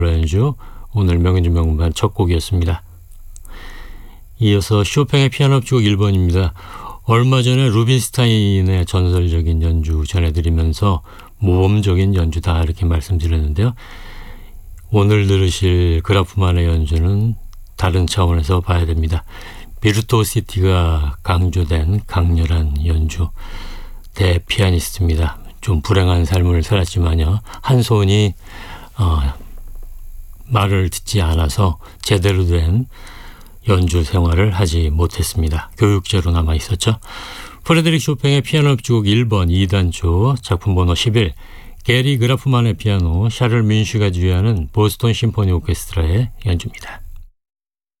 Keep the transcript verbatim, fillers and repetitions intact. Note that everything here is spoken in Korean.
연주, 오늘 명연주 명반 첫 곡이었습니다. 이어서 쇼팽의 피아노 협주곡 일 번입니다. 얼마 전에 루빈스타인의 전설적인 연주 전해드리면서 모범적인 연주다 이렇게 말씀드렸는데요. 오늘 들으실 그라프만의 연주는 다른 차원에서 봐야 됩니다. 비르투오시티가 강조된 강렬한 연주, 대피아니스트입니다. 좀 불행한 삶을 살았지만요, 한 손이 어, 말을 듣지 않아서 제대로 된 연주 생활을 하지 못했습니다. 교육자로 남아 있었죠. 프레드릭 쇼팽의 피아노 협주곡 일 번 이 단조 작품 번호 십일, 게리 그라프만의 피아노, 샤를 뮌슈가 지휘하는 보스턴 심포니 오케스트라의 연주입니다.